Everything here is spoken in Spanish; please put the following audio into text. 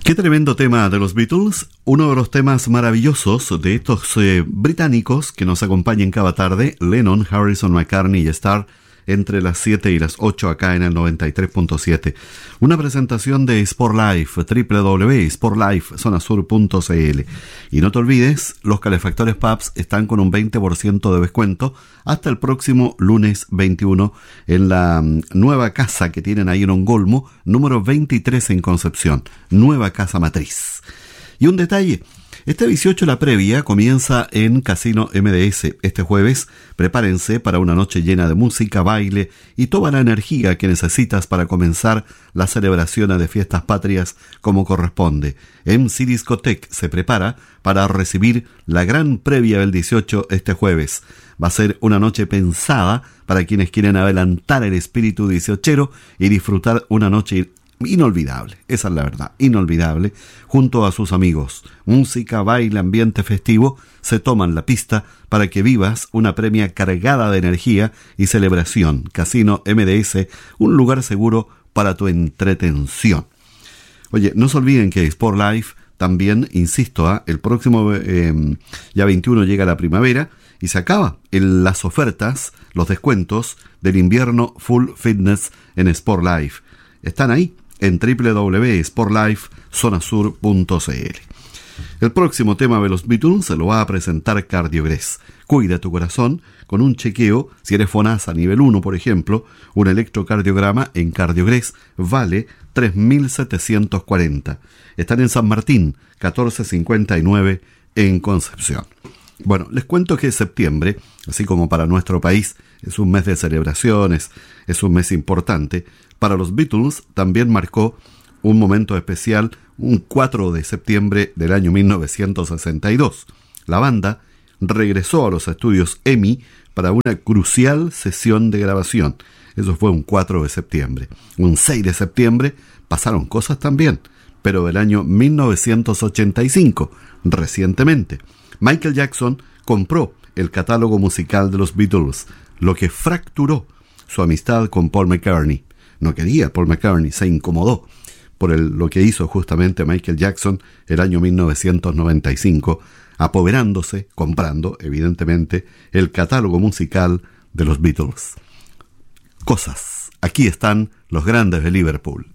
Qué tremendo tema de los Beatles, uno de los temas maravillosos de estos británicos que nos acompañan cada tarde, Lennon, Harrison, McCartney y Starr, entre las 7 y las 8 acá en el 93.7. Una presentación de Sport Life, www.sportlifezonasur.cl. Y no te olvides, los calefactores Pabst están con un 20% de descuento hasta el próximo lunes 21 en la nueva casa que tienen ahí en Ongolmo, número 23 en Concepción, nueva casa matriz. Y un detalle, este 18 la previa comienza en Casino MDS. Este jueves, prepárense para una noche llena de música, baile y toda la energía que necesitas para comenzar las celebraciones de fiestas patrias como corresponde. MC Discotech se prepara para recibir la gran previa del 18 este jueves. Va a ser una noche pensada para quienes quieren adelantar el espíritu dieciochero y disfrutar una noche inolvidable, esa es la verdad, inolvidable, junto a sus amigos. Música, baile, ambiente festivo, se toman la pista para que vivas una premia cargada de energía y celebración. Casino MDS, un lugar seguro para tu entretención. Oye, no se olviden que Sport Life también, insisto, el próximo ya 21 llega la primavera y se acaba en las ofertas, los descuentos del invierno Full Fitness en Sport Life. Están ahí en www.sportlifezonasur.cl. El próximo tema de los Beatles se lo va a presentar Cardiogrés. Cuida tu corazón con un chequeo. Si eres FONASA nivel 1, por ejemplo, un electrocardiograma en Cardiogrés vale 3.740. Están en San Martín, 1459 en Concepción. Bueno, les cuento que septiembre, así como para nuestro país, es un mes de celebraciones, es un mes importante. Para los Beatles también marcó un momento especial, un 4 de septiembre del año 1962. La banda regresó a los estudios EMI para una crucial sesión de grabación. Eso fue un 4 de septiembre. Un 6 de septiembre pasaron cosas también, pero del año 1985, recientemente. Michael Jackson compró el catálogo musical de los Beatles, lo que fracturó su amistad con Paul McCartney. No quería Paul McCartney, se incomodó por lo que hizo justamente Michael Jackson el año 1995, apoderándose, comprando, evidentemente, el catálogo musical de los Beatles. Cosas. Aquí están los grandes de Liverpool.